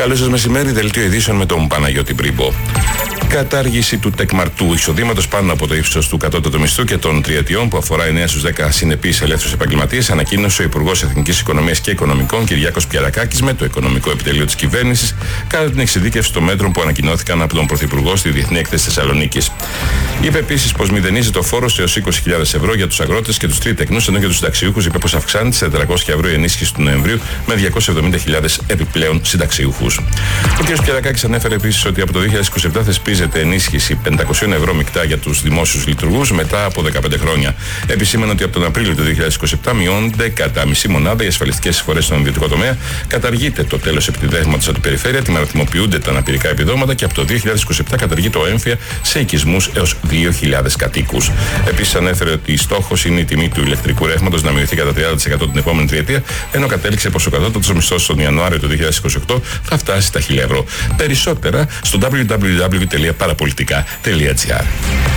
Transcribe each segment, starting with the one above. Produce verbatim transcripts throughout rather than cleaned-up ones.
Καλό σας μεσημέρι, δελτίο ειδήσεων με τον Παναγιώτη Μπρίμπο. Κατάργηση του τεκμαρτού εισοδήματος πάνω από το ύψος του κατώτατου μισθού και των τριετιών που αφορά εννέα στους δέκα συνεπείς ελεύθερους επαγγελματίες, ανακοίνωσε ο Υπουργός Εθνικής Οικονομίας και Οικονομικών Κυριάκος Πιερακάκης με το Οικονομικό Επιτελείο της Κυβέρνησης κατά την εξειδίκευση των μέτρων που ανακοινώθηκαν από τον Πρωθυπουργό στη Διεθνή Έκθεση Θεσσαλονίκης. Είπε επίσης πως μηδενίζεται ο φόρος έως είκοσι χιλιάδες ευρώ για τους αγρότες και τους τρίτεκνους, ενώ για τους συνταξιούχους είπε πως αυξάνεται σε τετρακόσια ευρώ η ενίσχυση του Νοεμβρίου με διακόσιες εβδομήντα χιλιάδες επιπλέον συνταξιούχους. Ο κ. Πιερακάκης ανέφερε επίσης ότι από το δύο χιλιάδες είκοσι επτά θεσπίζεται ενίσχυση πεντακόσια ευρώ μεικτά για τους δημόσιους λειτουργούς μετά από δεκαπέντε χρόνια. Επισήμανε ότι από τον Απρίλιο του δύο χιλιάδες είκοσι επτά μειώνονται κατά μισή μονάδα οι ασφαλιστικές εισφορές στον ιδιωτικό τομέα, καταργείται το τέλος επιτιδεύματος από την περιφέρεια, τιμαριθμοποιούνται τα αναπηρικά επιδόματα και από το δύο χιλιάδες είκοσι επτά καταργείται ο έμφυα σε οικισμούς έως δύο χιλιάδες κατοίκους. Επίσης ανέφερε ότι στόχος είναι η τιμή του ηλεκτρικού ρεύματος να μειωθεί κατά τριάντα τοις εκατό την επόμενη τριετία, ενώ κατέληξε πως ο κατώτατος μισθός τον Ιανουάριο του δύο χιλιάδες είκοσι οκτώ θα φτάσει στα χίλια ευρώ. Περισσότερα στο double-u double-u double-u τελεία παραπολιτικά τελεία τζι άρ.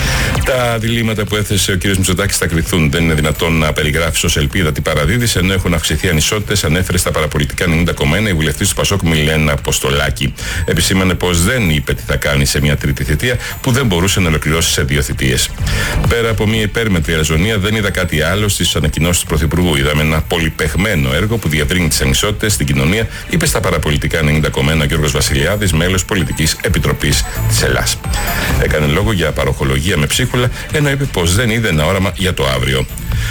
Τα διλήμματα που έθεσε ο κ. Μητσοτάκης θα κριθούν. Δεν είναι δυνατόν να περιγράψει ως ελπίδα τι παραδίδεις, ενώ έχουν αυξηθεί ανισότητες, ανέφερε στα παραπολιτικά ενενήντα κόμμα ένα η βουλευτής του Πασόκ Μιλένα Αποστολάκη. Επισήμανε πως δεν είπε τι θα κάνει σε μια τρίτη θητεία που δεν μπορούσε να ολοκληρώσει σε δύο θητείες. Πέρα από μια υπέρμετρη αλαζονία, δεν είδα κάτι άλλο στις ανακοινώσεις του Πρωθυπουργού. Είδαμε ένα πολυπαιχμένο έργο που διαβρύνει τις ανισότητες στην κοινωνία, είπε στα παραπολιτικά ενενήντα κόμμα ένα ο Γιώργος Βασιλιάδης, μέλος Πολιτικής Επιτροπής της Ελλάς. Έκανε λόγο για παροχολογία με ψίχουλα, ενώ είπε πως δεν είδε ένα όραμα για το αύριο.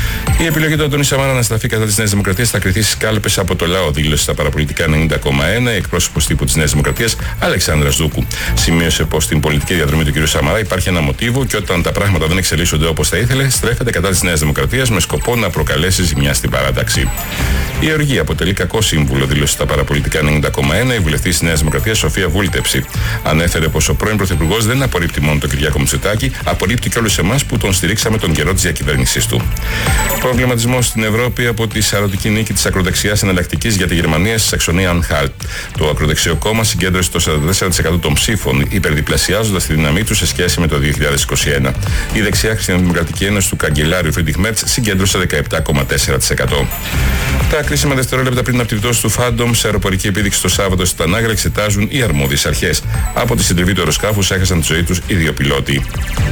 Η επιλογή του Αντώνη Σαμάρα να στραφεί κατά της Νέας Δημοκρατίας θα κριθεί στις κάλπες από το λαό, δήλωσε στα παραπολιτικά ενενήντα κόμμα ένα η εκπρόσωπος τύπου της Νέας Δημοκρατίας Αλεξάνδρας Δούκου. Σημείωσε πως στην πολιτική διαδρομή του κ. Σαμαρά υπάρχει ένα μοτίβο και όταν τα πράγματα δεν εξελίσσονται όπως θα ήθελε, στρέφεται κατά της Νέας Δημοκρατίας με σκοπό να προκαλέσει ζημιά στην παράταξη. Η οργή αποτελεί κακό σύμβουλο, δήλωσε στα παραπολιτικά ενενήντα κόμμα ένα η βουλευτής της Νέας Δημοκρατίας Σοφία Βούλτεψη. Ανέφερε πως ο πρώην Πρωθυπουργός δεν απορρίπτει μόνο τον Κυριάκο Μητσοτάκη, απορρίπτει και όλους εμάς που τον στηρίξαμε τον καιρό της διακυβέρνησής του. Προβληματισμός στην Ευρώπη από τη σαρωτική νίκη της ακροδεξιάς εναλλακτικής για τη Γερμανία στη Σαξονία Ανχάλτ. Το ακροδεξιό κόμμα συγκέντρωσε το σαράντα τέσσερα τοις εκατό των ψήφων, υπερδιπλασιάζοντας τη δύναμή του σε σχέση με το δύο χιλιάδες είκοσι ένα. Η δεξιά Χριστιανοδημοκρατική Ένωση του καγκελάριου Φρίντριχ Μέρτς συγκέντρωσε δεκαεπτά κόμμα τέσσερα τοις εκατό. Τα κρίσιμα δευτερόλεπτα πριν από την πτώση του Φάντομ σε αεροπορική επίδειξη το Σάββατο στη Τανάγρα εξετάζουν οι αρμόδιες αρχές. Από τη συντριβή του αεροσκάφους έχασαν τη ζωή τους οι δύο πιλότοι.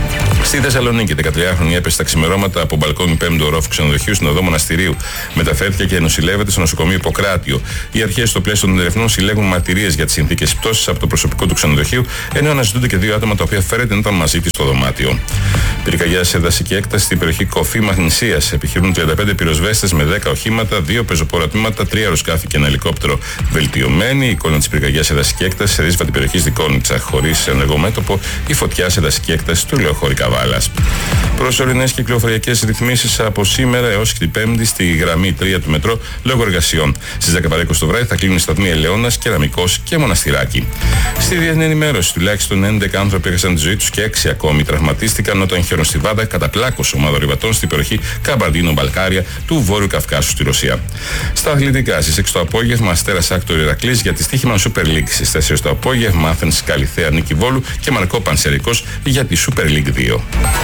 Στη Θεσσαλονίκη, δεκατριάχρονη έπεσε τα ξημερώματα από μπαλκόνι πέμπτου ορόφου ξενοδοχείου στην οδό Μοναστηρίου. Μεταφέρθηκε και νοσηλεύεται στο νοσοκομείο Ιπποκράτιο. Οι αρχές στο πλαίσιο των ερευνών συλλέγουν μαρτυρίες για τις συνθήκες πτώσης από το προσωπικό του ξενοδοχείου, ενώ αναζητούνται και δύο άτομα τα οποία φέρεται να ήταν μαζί της στο δωμάτιο. Πυρκαγιά σε δασική έκταση στην περιοχή Κοφή Μαγνησίας. Επιχειρούν τριάντα πέντε πυροσβέστες με δέκα οχήματα, δύο πεζοπόρα τμήματα, τρία αεροσκάφη και ένα ελικόπτερο. Βελτιωμένη η εικόνα της πυρκαγιάς σε δασική έκταση σε ρίσβα την περιοχή Δικόνιτσα. Χωρίς ενεργομέτωπο η φωτιά σε δασική έκταση του Λεωχώρη Καβάλας. Προσωρινές κυκλοφοριακές ρυθμίσεις από σήμερα έως και την Πέμπτη στη γραμμή τρία του μετρό λόγω εργασιών. Στις δέκα παρά είκοσι το βράδυ θα κλείνουν οι σταθμοί Ελαιώνας, Κεραμικός και Μοναστηράκι. Στη διεθνή ενημέρωση, τουλάχιστον έντεκα άνθρωποι έχασαν τη ζωή τους και έξι ακόμη τραυματίστηκαν όταν χιονοστιβάδα καταπλάκωσε ομάδα ορειβατών στην περιοχή Καμπαρντίνο Μπαλκάρια του Βόρειου Καυκάσου στη Ρωσία. Στα αθλητικά, στις έξι το απόγευμα, Αστέρας Άκτορ Ηρακλής για τη στοίχημα Super League. Στις τέσσερις το απόγευμα, Άθενς Καλιθέα Νίκη Βόλου και Μαρκό Πανσερικός για τη Super League δύο.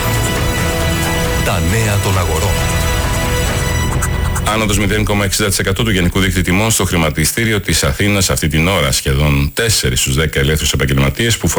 Τα νέα των αγορών. Άνοδος μηδέν κόμμα εξήντα τοις εκατό του γενικού δείκτη τιμών στο χρηματιστήριο της Αθήνας αυτή την ώρα. Σχεδόν τέσσερις στους δέκα ελεύθερους επαγγελματίες που